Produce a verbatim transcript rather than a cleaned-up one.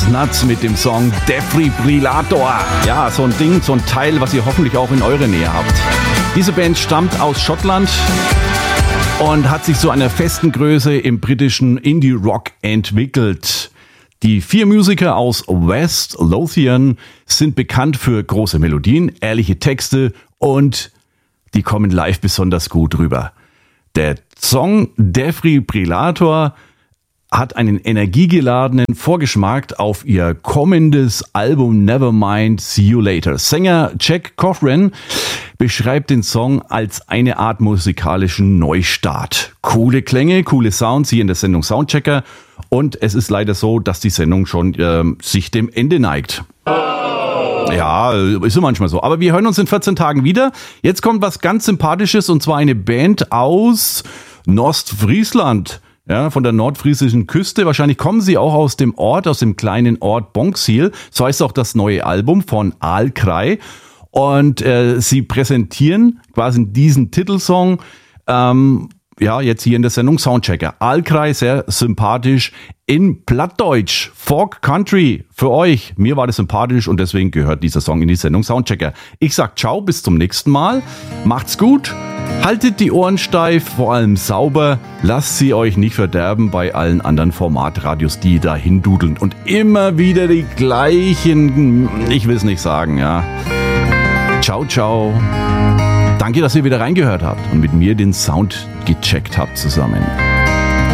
Nuts mit dem Song Defibrillator. Ja, so ein Ding, so ein Teil, was ihr hoffentlich auch in eurer Nähe habt. Diese Band stammt aus Schottland und hat sich zu einer festen Größe im britischen Indie-Rock entwickelt. Die vier Musiker aus West Lothian sind bekannt für große Melodien, ehrliche Texte und die kommen live besonders gut rüber. Der Song Defibrillator hat einen energiegeladenen Vorgeschmack auf ihr kommendes Album Nevermind, See You Later. Sänger Jack Cochran beschreibt den Song als eine Art musikalischen Neustart. Coole Klänge, coole Sounds hier in der Sendung Soundchecker und es ist leider so, dass die Sendung schon äh, sich dem Ende neigt. Ja, ist ja manchmal so. Aber wir hören uns in vierzehn Tagen wieder. Jetzt kommt was ganz Sympathisches und zwar eine Band aus Nordfriesland. Ja, von der nordfriesischen Küste. Wahrscheinlich kommen sie auch aus dem Ort, aus dem kleinen Ort Bonksiel. So heißt auch das neue Album von Aalkrei. Und äh, sie präsentieren quasi diesen Titelsong, ähm, ja, jetzt hier in der Sendung Soundchecker. Aalkrei, sehr sympathisch in Plattdeutsch, Folk Country für euch. Mir war das sympathisch und deswegen gehört dieser Song in die Sendung Soundchecker. Ich sag ciao, bis zum nächsten Mal. Macht's gut. Haltet die Ohren steif, vor allem sauber. Lasst sie euch nicht verderben bei allen anderen Formatradios, die dahin dudeln. Und immer wieder die gleichen, ich will es nicht sagen, ja. Ciao, ciao. Danke, dass ihr wieder reingehört habt und mit mir den Sound gecheckt habt zusammen.